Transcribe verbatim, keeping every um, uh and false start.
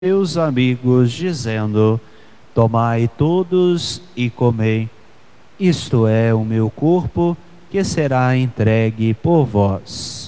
meus amigos, dizendo: tomai todos e comei. Isto é o meu corpo, que será entregue por vós.